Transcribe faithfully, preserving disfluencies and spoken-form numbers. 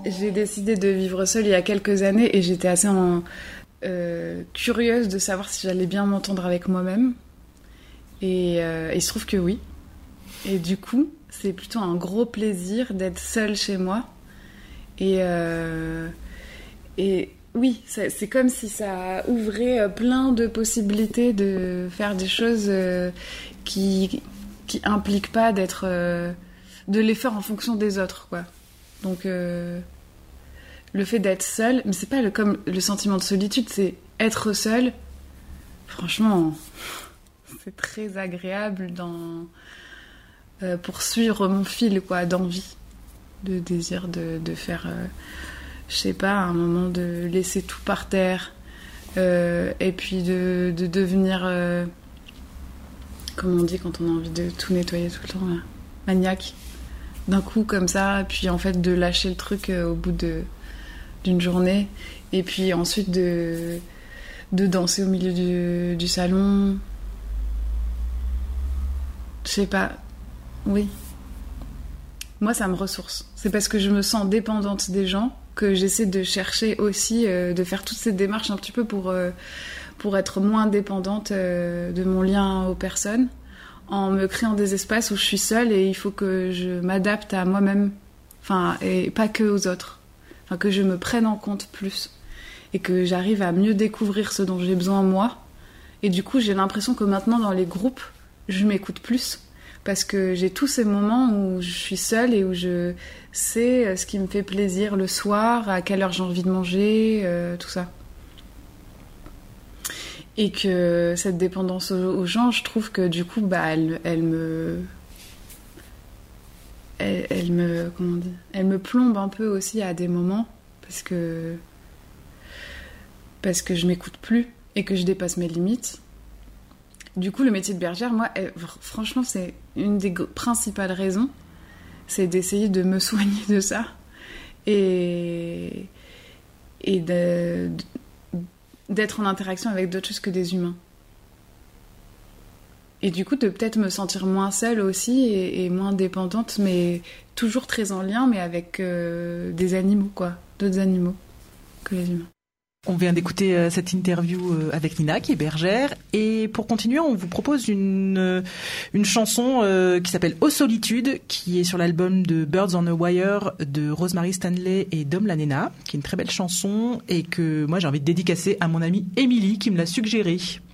j'ai décidé de vivre seule il y a quelques années et j'étais assez en, euh, curieuse de savoir si j'allais bien m'entendre avec moi-même. Et euh, il se trouve que oui. Et du coup, c'est plutôt un gros plaisir d'être seule chez moi. Et, euh, et oui, c'est, c'est comme si ça ouvrait plein de possibilités de faire des choses euh, qui qui impliquent pas d'être, euh, de les faire en fonction des autres, quoi. Donc euh, le fait d'être seule, mais c'est pas le, comme le sentiment de solitude, c'est être seule. Franchement, c'est très agréable dans euh, poursuivre mon fil, quoi, d'envie, de désir de, de faire, euh, je sais pas, un moment de laisser tout par terre, euh, et puis de, de devenir, euh, comment on dit quand on a envie de tout nettoyer tout le temps, là, maniaque, d'un coup comme ça, puis en fait de lâcher le truc euh, au bout de, d'une journée, et puis ensuite de, de danser au milieu du, du salon. Je sais pas, oui. Moi, ça me ressource. C'est parce que je me sens dépendante des gens que j'essaie de chercher aussi, euh, de faire toutes ces démarches un petit peu pour, euh, pour être moins dépendante euh, de mon lien aux personnes, en me créant des espaces où je suis seule et il faut que je m'adapte à moi-même, enfin, et pas que aux autres. Enfin, que je me prenne en compte plus et que j'arrive à mieux découvrir ce dont j'ai besoin moi. Et du coup, j'ai l'impression que maintenant, dans les groupes, je m'écoute plus. Parce que j'ai tous ces moments où je suis seule et où je sais ce qui me fait plaisir le soir, à quelle heure j'ai envie de manger, euh, tout ça. Et que cette dépendance aux, aux gens, je trouve que du coup, bah, elle, elle me... Elle, elle me... Comment on dit ? Elle me plombe un peu aussi à des moments, parce que... Parce que je m'écoute plus et que je dépasse mes limites. Du coup, le métier de bergère, moi, elle, franchement, c'est une des principales raisons, c'est d'essayer de me soigner de ça et, et de, d'être en interaction avec d'autres choses que des humains. Et du coup, de peut-être me sentir moins seule aussi et, et moins dépendante, mais toujours très en lien, mais avec euh, des animaux, quoi, d'autres animaux que les humains. On vient d'écouter euh, cette interview euh, avec Nina, qui est bergère. Et pour continuer, on vous propose une, euh, une chanson euh, qui s'appelle « Aux solitudes », qui est sur l'album de Birds on a Wire de Rosemary Stanley et Dom Lanena, qui est une très belle chanson et que moi j'ai envie de dédicacer à mon amie Émilie qui me l'a suggérée.